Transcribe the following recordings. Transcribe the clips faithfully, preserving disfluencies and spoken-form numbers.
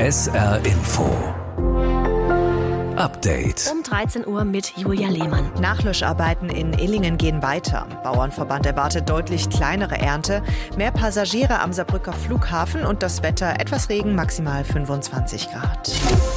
S R Info Update. Um dreizehn Uhr mit Julia Lehmann. Nachlöscharbeiten in Illingen gehen weiter. Bauernverband erwartet deutlich kleinere Ernte, mehr Passagiere am Saarbrücker Flughafen und das Wetter etwas Regen, maximal fünfundzwanzig Grad.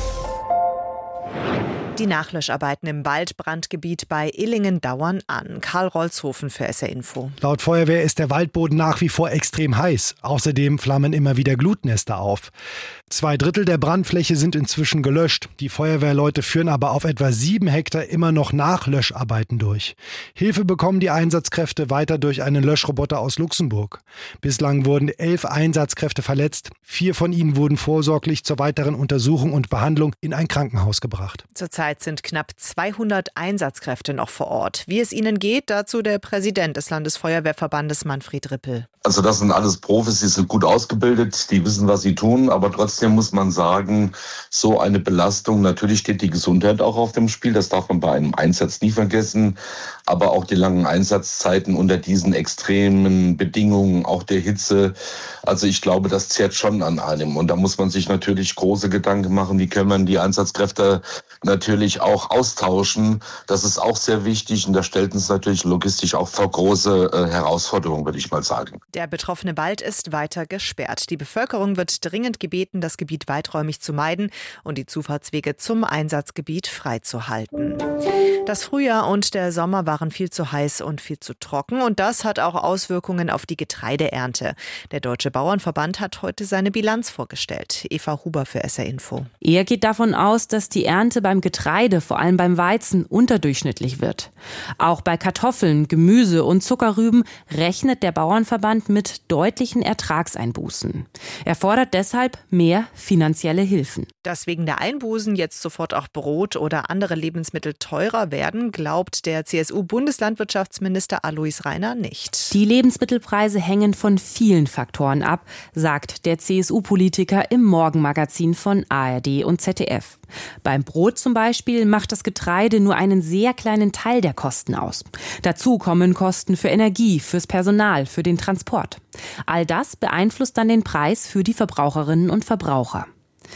Die Nachlöscharbeiten im Waldbrandgebiet bei Illingen dauern an. Karl Rolzhofen für S R Info. Laut Feuerwehr ist der Waldboden nach wie vor extrem heiß. Außerdem flammen immer wieder Glutnester auf. Zwei Drittel der Brandfläche sind inzwischen gelöscht. Die Feuerwehrleute führen aber auf etwa sieben Hektar immer noch Nachlöscharbeiten durch. Hilfe bekommen die Einsatzkräfte weiter durch einen Löschroboter aus Luxemburg. Bislang wurden elf Einsatzkräfte verletzt. Vier von ihnen wurden vorsorglich zur weiteren Untersuchung und Behandlung in ein Krankenhaus gebracht. Zurzeit sind knapp zweihundert Einsatzkräfte noch vor Ort. Wie es ihnen geht, dazu der Präsident des Landesfeuerwehrverbandes Manfred Rippel. Also das sind alles Profis, die sind gut ausgebildet, die wissen, was sie tun. Aber trotzdem muss man sagen, so eine Belastung, natürlich steht die Gesundheit auch auf dem Spiel. Das darf man bei einem Einsatz nie vergessen. Aber auch die langen Einsatzzeiten unter diesen extremen Bedingungen, auch der Hitze. Also ich glaube, das zehrt schon an einem. Und da muss man sich natürlich große Gedanken machen, wie können man die Einsatzkräfte natürlich auch austauschen. Das ist auch sehr wichtig und das stellt uns natürlich logistisch auch vor große äh, Herausforderungen, würde ich mal sagen. Der betroffene Wald ist weiter gesperrt. Die Bevölkerung wird dringend gebeten, das Gebiet weiträumig zu meiden und die Zufahrtswege zum Einsatzgebiet freizuhalten. Das Frühjahr und der Sommer waren viel zu heiß und viel zu trocken und das hat auch Auswirkungen auf die Getreideernte. Der Deutsche Bauernverband hat heute seine Bilanz vorgestellt. Eva Huber für S R Info. Er geht davon aus, dass die Ernte beim Getreide, vor allem beim Weizen, unterdurchschnittlich wird. Auch bei Kartoffeln, Gemüse und Zuckerrüben rechnet der Bauernverband mit deutlichen Ertragseinbußen. Er fordert deshalb mehr finanzielle Hilfen. Dass wegen der Einbußen jetzt sofort auch Brot oder andere Lebensmittel teurer werden, glaubt der C S U-Bundeslandwirtschaftsminister Alois Rainer nicht. Die Lebensmittelpreise hängen von vielen Faktoren ab, sagt der C S U-Politiker im Morgenmagazin von A R D und Z D F. Beim Brot zum Beispiel macht das Getreide nur einen sehr kleinen Teil der Kosten aus. Dazu kommen Kosten für Energie, fürs Personal, für den Transport. All das beeinflusst dann den Preis für die Verbraucherinnen und Verbraucher.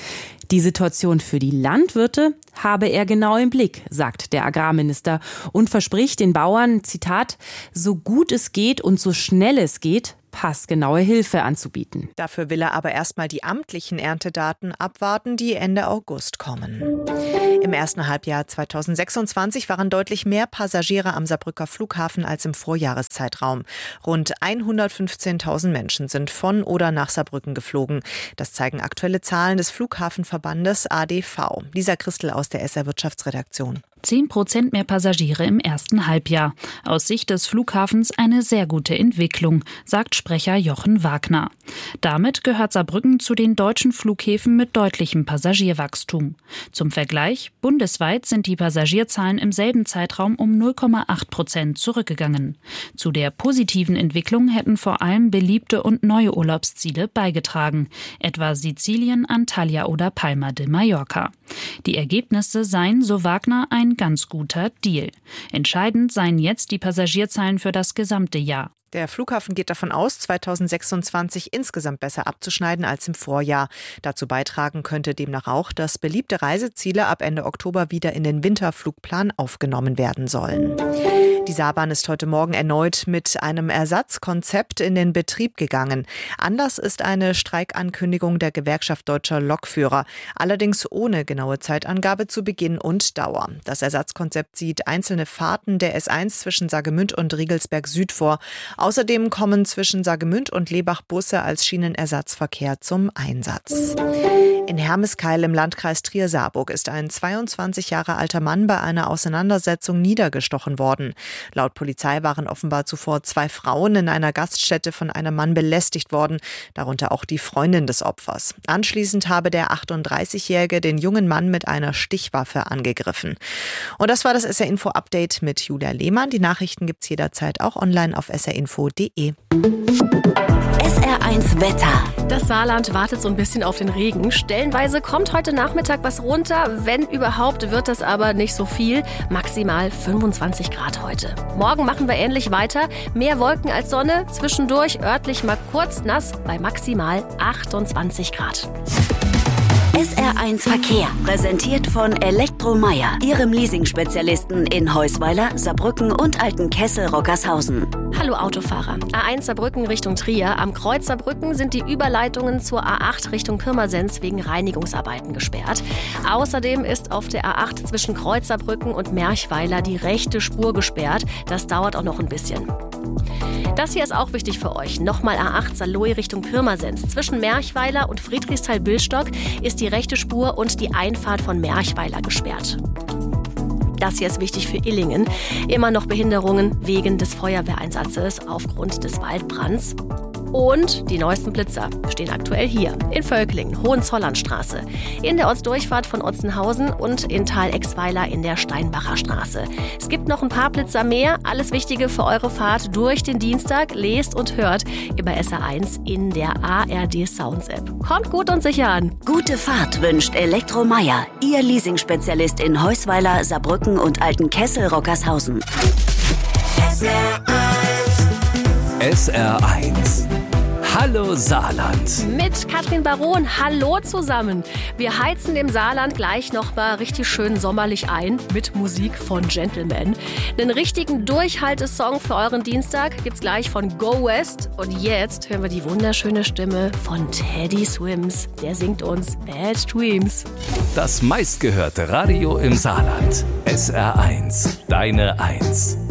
Die Situation für die Landwirte habe er genau im Blick, sagt der Agrarminister und verspricht den Bauern, Zitat, so gut es geht und so schnell es geht, passgenaue Hilfe anzubieten. Dafür will er aber erstmal die amtlichen Erntedaten abwarten, die Ende August kommen. Im ersten Halbjahr zweitausendsechsundzwanzig waren deutlich mehr Passagiere am Saarbrücker Flughafen als im Vorjahreszeitraum. Rund hundertfünfzehntausend Menschen sind von oder nach Saarbrücken geflogen. Das zeigen aktuelle Zahlen des Flughafenverbandes A D V. Lisa Christel aus der S R Wirtschaftsredaktion. Zehn Prozent mehr Passagiere im ersten Halbjahr. Aus Sicht des Flughafens eine sehr gute Entwicklung, sagt Sprecher Jochen Wagner. Damit gehört Saarbrücken zu den deutschen Flughäfen mit deutlichem Passagierwachstum. Zum Vergleich, bundesweit sind die Passagierzahlen im selben Zeitraum um null Komma acht Prozent zurückgegangen. Zu der positiven Entwicklung hätten vor allem beliebte und neue Urlaubsziele beigetragen, etwa Sizilien, Antalya oder Palma de Mallorca. Die Ergebnisse seien, so Wagner, ein ganz guter Deal. Entscheidend seien jetzt die Passagierzahlen für das gesamte Jahr. Der Flughafen geht davon aus, zweitausendsechsundzwanzig insgesamt besser abzuschneiden als im Vorjahr. Dazu beitragen könnte demnach auch, dass beliebte Reiseziele ab Ende Oktober wieder in den Winterflugplan aufgenommen werden sollen. Die Saarbahn ist heute Morgen erneut mit einem Ersatzkonzept in den Betrieb gegangen. Anlass ist eine Streikankündigung der Gewerkschaft Deutscher Lokführer, allerdings ohne genaue Zeitangabe zu Beginn und Dauer. Das Ersatzkonzept sieht einzelne Fahrten der S eins zwischen Saargemünd und Riegelsberg Süd vor. Außerdem kommen zwischen Saargemünd und Lebach Busse als Schienenersatzverkehr zum Einsatz. In Hermeskeil im Landkreis Trier-Saarburg ist ein zweiundzwanzig Jahre alter Mann bei einer Auseinandersetzung niedergestochen worden. Laut Polizei waren offenbar zuvor zwei Frauen in einer Gaststätte von einem Mann belästigt worden, darunter auch die Freundin des Opfers. Anschließend habe der achtunddreißigjährige den jungen Mann mit einer Stichwaffe angegriffen. Und das war das S R Info Update mit Julia Lehmann. Die Nachrichten gibt's jederzeit auch online auf s r info punkt d e. S R eins Wetter. Das Saarland wartet so ein bisschen auf den Regen. Stellenweise kommt heute Nachmittag was runter. Wenn überhaupt, wird das aber nicht so viel. Maximal fünfundzwanzig Grad heute. Morgen machen wir ähnlich weiter. Mehr Wolken als Sonne. Zwischendurch örtlich mal kurz nass bei maximal achtundzwanzig Grad. S R eins Verkehr, präsentiert von Elektromeyer, Ihrem Leasing-Spezialisten in Heusweiler, Saarbrücken und Altenkessel-Rockershausen. Hallo Autofahrer. A eins Saarbrücken Richtung Trier. Am Kreuz Saarbrücken sind die Überleitungen zur A acht Richtung Pirmasens wegen Reinigungsarbeiten gesperrt. Außerdem ist auf der A acht zwischen Kreuz Saarbrücken und Merchweiler die rechte Spur gesperrt. Das dauert auch noch ein bisschen. Das hier ist auch wichtig für euch. Nochmal A acht Saarlouis Richtung Pirmasens. Zwischen Merchweiler und Friedrichsthal-Billstock ist die rechte Spur und die Einfahrt von Merchweiler gesperrt. Das hier ist wichtig für Illingen. Immer noch Behinderungen wegen des Feuerwehreinsatzes aufgrund des Waldbrands. Und die neuesten Blitzer stehen aktuell hier in Völklingen, Hohenzollernstraße, in der Ortsdurchfahrt von Otzenhausen und in Thal-Exweiler in der Steinbacher Straße. Es gibt noch ein paar Blitzer mehr. Alles Wichtige für eure Fahrt durch den Dienstag lest und hört über S R eins in der A R D Sounds App. Kommt gut und sicher an. Gute Fahrt wünscht Elektromeyer, Ihr Leasing-Spezialist in Heusweiler, Saarbrücken und Altenkessel-Rockershausen. S R eins. S R eins. Hallo Saarland. Mit Katrin Baron, hallo zusammen. Wir heizen dem Saarland gleich noch mal richtig schön sommerlich ein mit Musik von Gentleman. Einen richtigen Durchhaltesong für euren Dienstag gibt's gleich von Go West. Und jetzt hören wir die wunderschöne Stimme von Teddy Swims. Der singt uns Bad Dreams. Das meistgehörte Radio im Saarland. S R eins. Deine Eins.